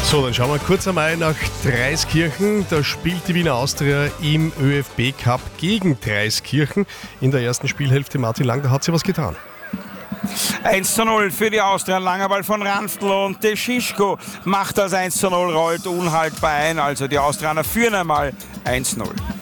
So, dann schauen wir kurz einmal nach Dreiskirchen. Da spielt die Wiener Austria im ÖFB-Cup gegen Dreiskirchen. In der ersten Spielhälfte, Martin Lang, da hat sich was getan. 1:0 für die Austria, langer Ball von Ranftl und Deschischko macht das 1:0, rollt unhaltbar ein. Also die Austrianer führen einmal 1:0.